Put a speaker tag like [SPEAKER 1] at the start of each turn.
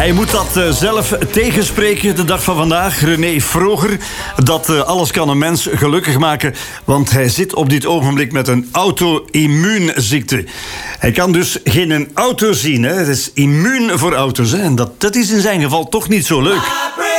[SPEAKER 1] Hij moet dat zelf tegenspreken de dag van vandaag. René Vroger. Dat alles kan een mens gelukkig maken. Want hij zit op dit ogenblik met een auto-immuunziekte. Hij kan dus geen auto zien. Hè. Het is immuun voor auto's. Hè. En dat is in zijn geval toch niet zo leuk.